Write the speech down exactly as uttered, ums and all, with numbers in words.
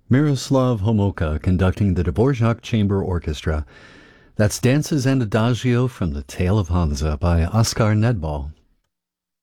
Miroslav Homolka conducting the Dvorak Chamber Orchestra. That's Dances and Adagio from The Tale of Hansa by Oskar Nedbal.